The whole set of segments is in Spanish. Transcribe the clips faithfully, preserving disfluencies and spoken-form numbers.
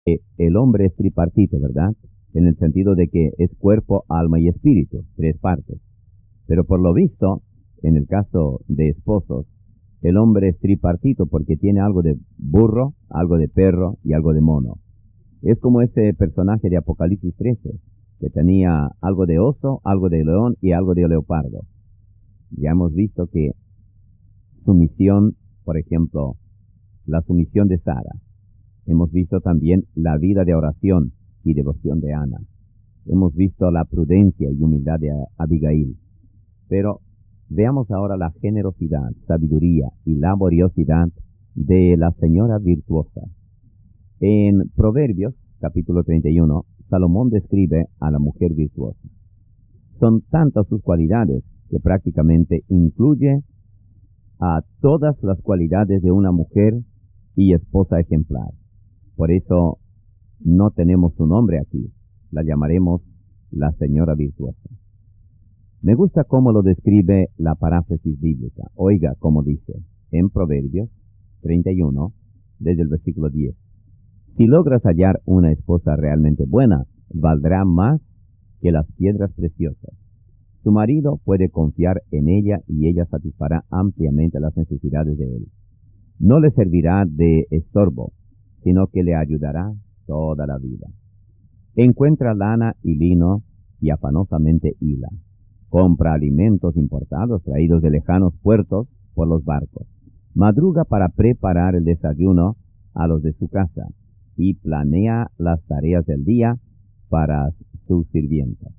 Eh, el hombre es tripartito, ¿verdad? En el sentido de que es cuerpo, alma y espíritu, tres partes. Pero por lo visto, en el caso de esposos, el hombre es tripartito porque tiene algo de burro, algo de perro y algo de mono. Es como ese personaje de Apocalipsis trece, que tenía algo de oso, algo de león y algo de leopardo. Ya hemos visto que sumisión, por ejemplo, la sumisión de Sara. Hemos visto también la vida de oración y devoción de Ana. Hemos visto la prudencia y humildad de Abigail. Pero veamos ahora la generosidad, sabiduría y laboriosidad de la señora virtuosa. En Proverbios, capítulo treinta y uno, Salomón describe a la mujer virtuosa. Son tantas sus cualidades que prácticamente incluye a todas las cualidades de una mujer y esposa ejemplar. Por eso no tenemos su nombre aquí. La llamaremos la señora virtuosa. Me gusta cómo lo describe la paráfrasis bíblica. Oiga cómo dice en Proverbios treinta y uno, desde el versículo diez. Si logras hallar una esposa realmente buena, valdrá más que las piedras preciosas. Su marido puede confiar en ella y ella satisfará ampliamente las necesidades de él. No le servirá de estorbo, sino que le ayudará toda la vida. Encuentra lana y lino y afanosamente hila. Compra alimentos importados traídos de lejanos puertos por los barcos. Madruga para preparar el desayuno a los de su casa y planea las tareas del día para sus sirvientas.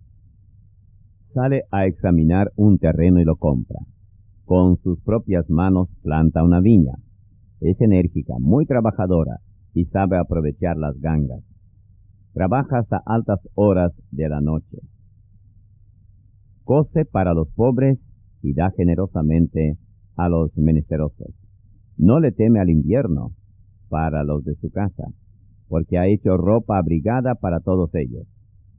Sale a examinar un terreno y lo compra. Con sus propias manos planta una viña. Es enérgica, muy trabajadora y sabe aprovechar las gangas. Trabaja hasta altas horas de la noche. Cose para los pobres y da generosamente a los menesterosos. No le teme al invierno para los de su casa, porque ha hecho ropa abrigada para todos ellos.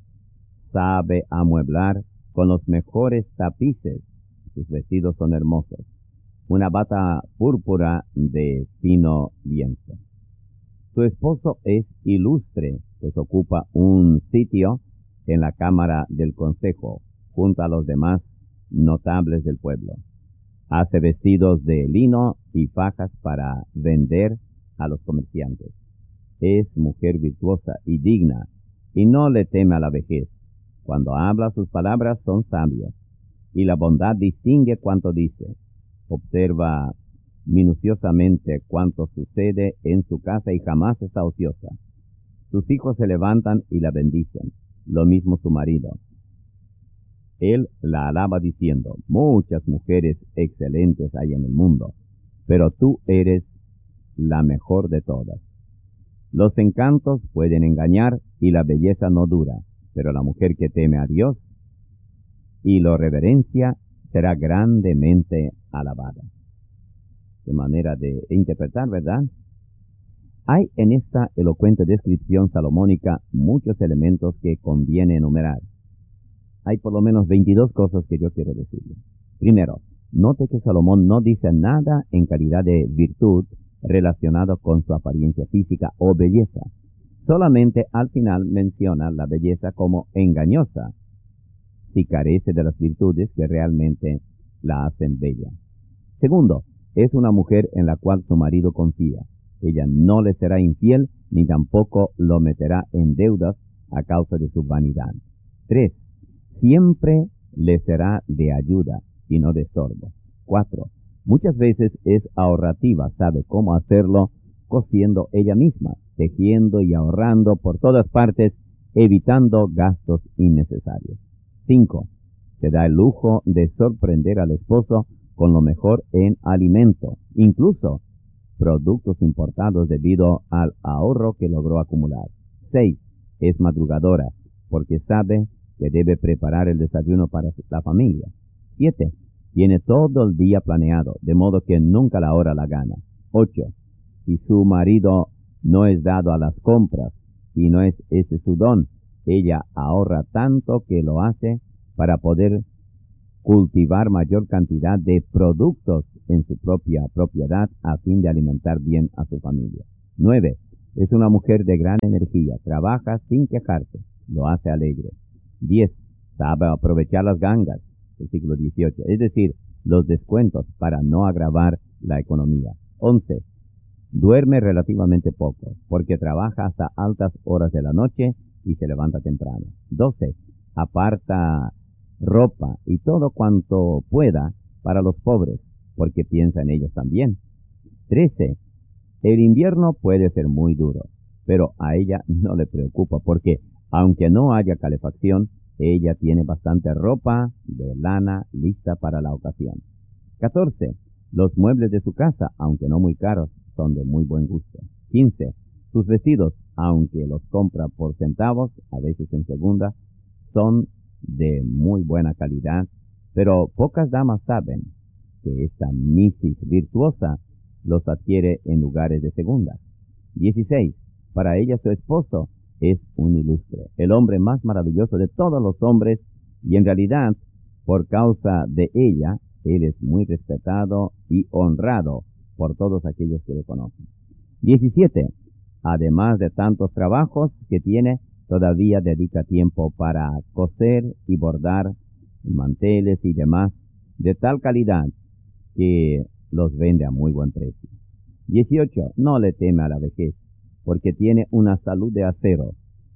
Sabe amueblar con los mejores tapices. Sus vestidos son hermosos. Una bata púrpura de fino lienzo. Su esposo es ilustre, pues ocupa un sitio en la cámara del consejo, junto a los demás notables del pueblo. Hace vestidos de lino y fajas para vender a los comerciantes. Es mujer virtuosa y digna, y no le teme a la vejez. Cuando habla, sus palabras son sabias, y la bondad distingue cuanto dice. Observa minuciosamente cuanto sucede en su casa y jamás está ociosa. Sus hijos se levantan y la bendicen, lo mismo su marido. Él la alaba diciendo, muchas mujeres excelentes hay en el mundo, pero tú eres la mejor de todas. Los encantos pueden engañar y la belleza no dura, pero la mujer que teme a Dios y lo reverencia será grandemente alabada. Qué manera de interpretar, ¿verdad? Hay en esta elocuente descripción salomónica muchos elementos que conviene enumerar. Hay por lo menos veintidós cosas que yo quiero decirle. Primero, note que Salomón no dice nada en calidad de virtud relacionado con su apariencia física o belleza. Solamente al final menciona la belleza como engañosa, si carece de las virtudes que realmente la hacen bella. Segundo, es una mujer en la cual su marido confía. Ella no le será infiel ni tampoco lo meterá en deudas a causa de su vanidad. Tres, siempre le será de ayuda y no de estorbo. Cuatro, muchas veces es ahorrativa, sabe cómo hacerlo cosiendo ella misma, tejiendo y ahorrando por todas partes, evitando gastos innecesarios. Cinco, se da el lujo de sorprender al esposo con lo mejor en alimento, incluso productos importados debido al ahorro que logró acumular. Seis, es madrugadora, porque sabe que debe preparar el desayuno para la familia. Siete, tiene todo el día planeado, de modo que nunca la hora la gana. Ocho, si su marido no es dado a las compras y no es ese su don, ella ahorra tanto que lo hace para poder cultivar mayor cantidad de productos en su propia propiedad a fin de alimentar bien a su familia. Nueve, Es una mujer de gran energía, trabaja sin quejarse, lo hace alegre. diez. Sabe aprovechar las gangas, versículo dieciocho, es decir, los descuentos para no agravar la economía. once. Duerme relativamente poco, porque trabaja hasta altas horas de la noche y se levanta temprano. doce. Aparta ropa y todo cuanto pueda para los pobres, porque piensa en ellos también. trece. El invierno puede ser muy duro, pero a ella no le preocupa, porque aunque no haya calefacción, ella tiene bastante ropa de lana lista para la ocasión. catorce. Los muebles de su casa, aunque no muy caros, son de muy buen gusto. quince. Sus vestidos, aunque los compra por centavos, a veces en segunda, son de muy buena calidad, pero pocas damas saben que esta misis virtuosa los adquiere en lugares de segunda. dieciséis. Para ella su esposo es un ilustre, el hombre más maravilloso de todos los hombres, y en realidad, por causa de ella, él es muy respetado y honrado por todos aquellos que le conocen. diecisiete. Además de tantos trabajos que tiene, todavía dedica tiempo para coser y bordar manteles y demás de tal calidad que los vende a muy buen precio. dieciocho. No le teme a la vejez, porque tiene una salud de acero,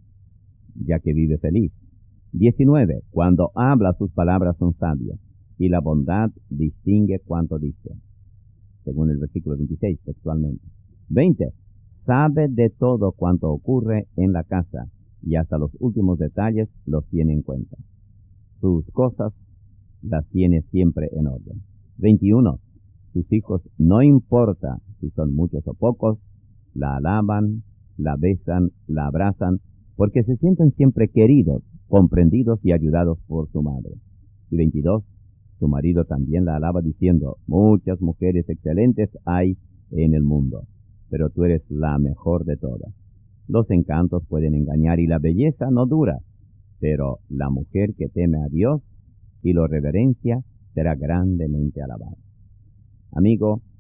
ya que vive feliz. diecinueve. Cuando habla, sus palabras son sabias, y la bondad distingue cuanto dice, según el versículo veintiséis textualmente. veinte. Sabe de todo cuanto ocurre en la casa, y hasta los últimos detalles los tiene en cuenta. Sus cosas las tiene siempre en orden. veintiuno. Sus hijos, no importa si son muchos o pocos, la alaban, la besan, la abrazan, porque se sienten siempre queridos, comprendidos y ayudados por su madre. Y veintidós. Su marido también la alaba diciendo, muchas mujeres excelentes hay en el mundo, pero tú eres la mejor de todas. Los encantos pueden engañar y la belleza no dura, pero la mujer que teme a Dios y lo reverencia será grandemente alabada. Amigo,